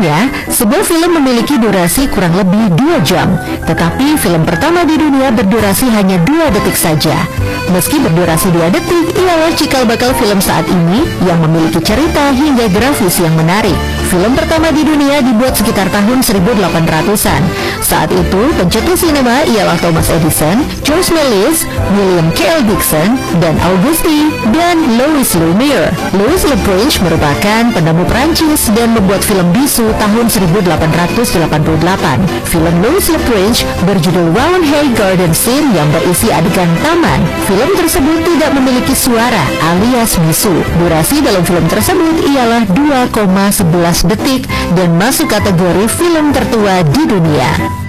Umumnya, sebuah film memiliki durasi kurang lebih 2 jam, tetapi film pertama di dunia berdurasi hanya 2 detik saja. Meski berdurasi 2 detik, ialah cikal bakal film saat ini yang memiliki cerita hingga grafis yang menarik. Film pertama di dunia dibuat sekitar tahun 1800-an. Saat itu, pencetus sinema ialah Thomas Edison, George Méliès, William K. L. Dixon, dan Auguste dan Louis Lumière. Louis Leprince merupakan penemu Prancis dan membuat film bisu tahun 1888. Film Louis Leprince berjudul Round Hay Garden Scene yang berisi adegan taman. Film tersebut tidak memiliki suara alias bisu. Durasi dalam film tersebut ialah 2,11 detik dan masuk kategori film tertua di dunia.